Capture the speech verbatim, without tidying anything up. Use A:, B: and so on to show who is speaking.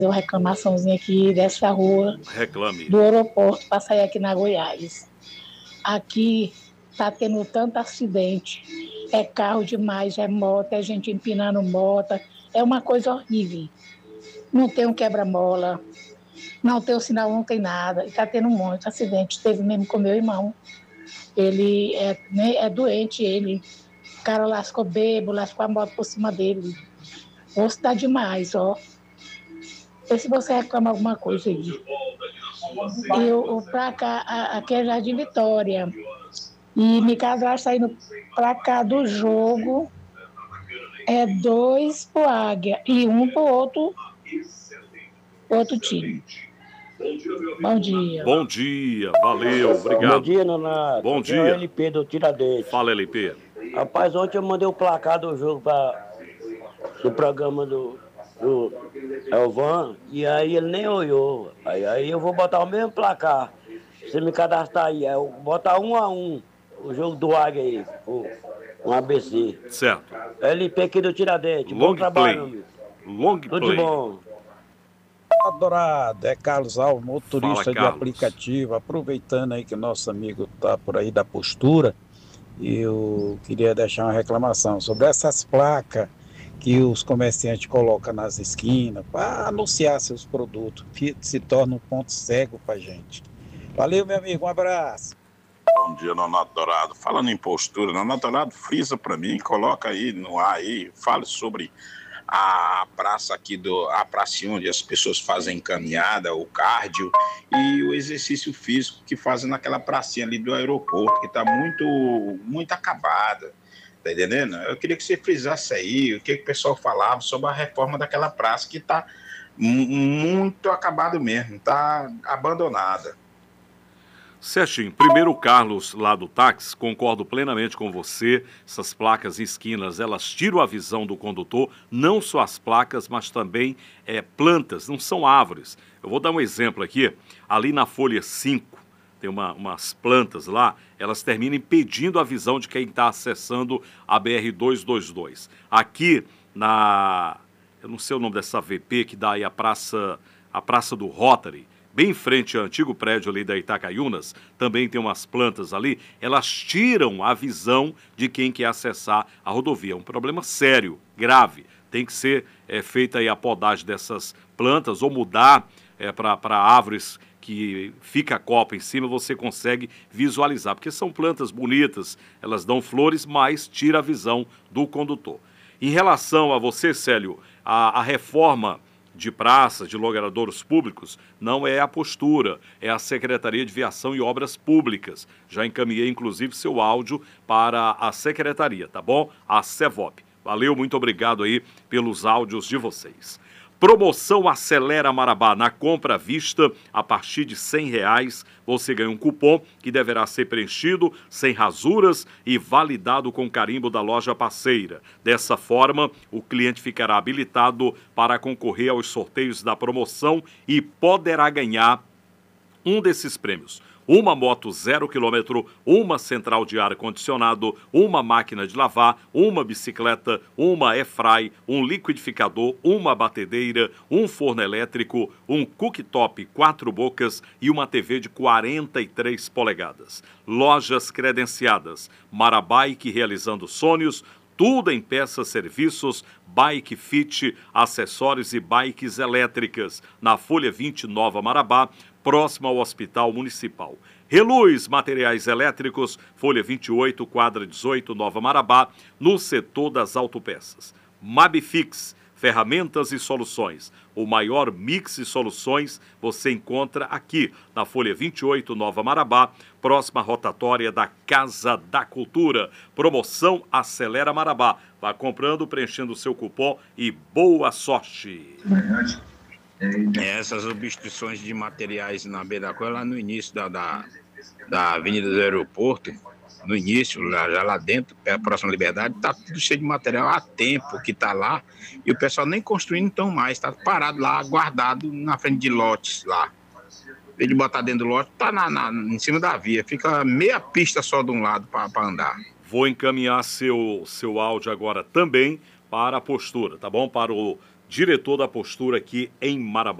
A: uma reclamaçãozinha aqui dessa rua.
B: Reclame.
A: Do aeroporto para sair aqui na Goiás. Aqui está tendo tanto acidente. É carro demais, é moto, é gente empinando moto. É uma coisa horrível. Não tem um quebra-mola, não tem o sinal, não tem nada. Está tendo um monte de acidente. Teve mesmo com meu irmão. Ele é, né, é doente, ele. O cara lascou bêbado, lascou a moto por cima dele. Moço, está demais, ó. Vê se você reclama alguma coisa aí. E o, o pra cá, a, aqui é Jardim Vitória. E me casar saindo pra cá do jogo é dois pro Águia e um pro outro, outro time. Bom dia.
B: Bom dia, valeu, obrigado.
C: Bom dia, Nonato.
B: Bom
C: Aqui é o
B: dia.
C: L P do Tiradentes.
B: Fala, L P.
C: Rapaz, ontem eu mandei o placar do jogo pra, do programa do, do Elvan e aí ele nem olhou. Aí, aí eu vou botar o mesmo placar. Você me cadastrar aí, é botar um a um o jogo do Águia aí, o, um A B C.
B: Certo.
C: L P aqui do Tiradentes.
B: Long
C: Bom trabalho,
B: play.
C: amigo.
B: Long
C: Tudo
B: play.
C: de bom.
D: Adorado, é Carlos Alves, motorista
B: Fala,
D: de
B: Carlos.
D: aplicativo. Aproveitando aí que o nosso amigo está por aí da postura, eu queria deixar uma reclamação sobre essas placas que os comerciantes colocam nas esquinas para anunciar seus produtos, que se torna um ponto cego para a gente. Valeu, meu amigo, um abraço.
E: Bom dia, Nonato Dourado. Falando em postura, Nonato Dourado, frisa para mim, coloca aí no ar aí, fale sobre a praça aqui, do, a praça onde as pessoas fazem caminhada, o cardio e o exercício físico que fazem naquela pracinha ali do aeroporto, que está muito, muito acabada, tá entendendo? Eu queria que você frisasse aí o que, que o pessoal falava sobre a reforma daquela praça que está muito acabada mesmo, está abandonada.
B: Certinho. Primeiro, o Carlos, lá do táxi, concordo plenamente com você. Essas placas e esquinas, elas tiram a visão do condutor, não só as placas, mas também é, plantas, não são árvores. Eu vou dar um exemplo aqui. Ali na folha cinco, tem uma, umas plantas lá, elas terminam impedindo a visão de quem está acessando a B R duzentos e vinte e dois. Aqui na... eu não sei o nome dessa V P, que dá aí a praça, a praça do Rotary, bem em frente ao antigo prédio ali da Itacaiunas, também tem umas plantas ali, elas tiram a visão de quem quer acessar a rodovia. É um problema sério, grave. Tem que ser é, feita aí a podagem dessas plantas ou mudar é, para árvores que fica a copa em cima, você consegue visualizar. Porque são plantas bonitas, elas dão flores, mas tira a visão do condutor. Em relação a você, Célio, a, a reforma de praças, de logradouros públicos, não é a postura, é a Secretaria de Viação e Obras Públicas. Já encaminhei, inclusive, seu áudio para a Secretaria, tá bom? A SEVOP. Valeu, muito obrigado aí pelos áudios de vocês. Promoção Acelera Marabá. Na compra à vista, a partir de cem reais, você ganha um cupom que deverá ser preenchido sem rasuras e validado com carimbo da loja parceira. Dessa forma, o cliente ficará habilitado para concorrer aos sorteios da promoção e poderá ganhar um desses prêmios. Uma moto zero quilômetro, uma central de ar-condicionado, uma máquina de lavar, uma bicicleta, uma airfry, um liquidificador, uma batedeira, um forno elétrico, um cooktop quatro bocas e uma T V de quarenta e três polegadas. Lojas credenciadas. Marabike realizando sonhos, tudo em peças, serviços, bike fit, acessórios e bikes elétricas. Na Folha vinte, Nova Marabá, próximo ao Hospital Municipal. Reluz Materiais Elétricos, Folha vinte e oito, quadra dezoito, Nova Marabá, no setor das autopeças. Mabifix, ferramentas e soluções. O maior mix de soluções você encontra aqui, na Folha vinte e oito, Nova Marabá, próxima rotatória da Casa da Cultura. Promoção Acelera Marabá. Vá comprando, preenchendo o seu cupom e boa sorte.
F: Essas substituições de materiais na beira da coisa, lá no início da, da, da Avenida do Aeroporto, no início, lá, já lá dentro, próximo à Liberdade, tá tudo cheio de material há tempo que tá lá, e o pessoal nem construindo então mais, tá parado lá, guardado na frente de lotes lá. Em vez de botar dentro do lote, tá na, na, em cima da via, fica meia pista só de um lado para andar.
B: Vou encaminhar seu, seu áudio agora também para a postura, tá bom? Para o diretor da Postura aqui em Marabá.